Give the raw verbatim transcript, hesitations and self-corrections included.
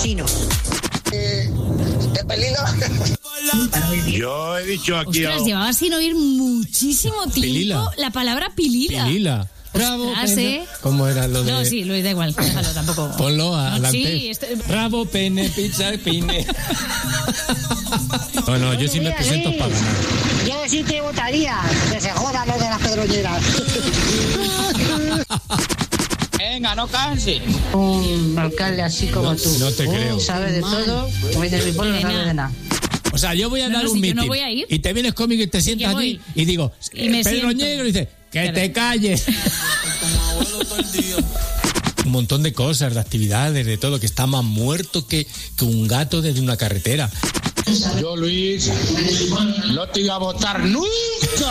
Chino. Eh, ¿De pelilo? Yo he dicho aquí... Ostras, llevaba sin oír muchísimo tiempo Pilila. la palabra pilila. Pilila. Bravo, Ostras, pene. ¿eh? ¿Cómo era lo de...? No, sí, Luis, da igual, déjalo, tampoco. Ponlo No, adelante. sí, estoy- Bravo, pene, pizza, pine. No, no, yo sí me presento para ganar. Yo sí te votaría. Que se jodan los de las pedroñeras. Venga, no canses. Un alcalde así como No, tú. no te creo. Sabe de todo. Como dice mi pueblo, no sabe de nada. O sea, yo voy a No, dar no, un si yo no mitin voy a ir. y te vienes conmigo y te sientas voy. allí y digo, Y me eh, Pedroñero, y dice, que Pero- te calles. Un montón de cosas, de actividades, de todo, que está más muerto que, que un gato desde una carretera. Yo, Luis, no te iba a votar nunca.